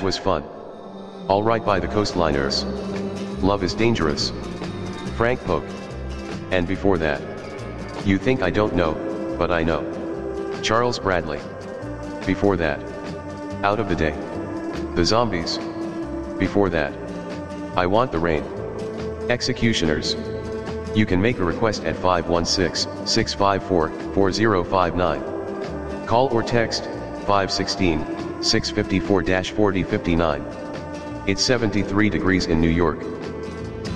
was fun. Alright by the Coastliners. Love is Dangerous. Frank Poke. And before that. You think I don't know, but I know. Charles Bradley. Before that. Out of the Day. The Zombies. Before that. I Want the Rain. Executioners. You can make a request at 516-654-4059. Call or text 516-654-4059. It's 73 degrees in New York.